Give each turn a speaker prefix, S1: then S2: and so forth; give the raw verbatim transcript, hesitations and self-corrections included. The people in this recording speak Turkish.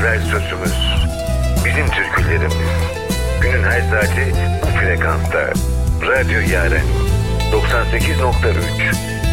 S1: yerel sözümüz. Bizim türkülerimiz. Günün her saati bu frekansta. Radyo Yaren doksan sekiz nokta üç.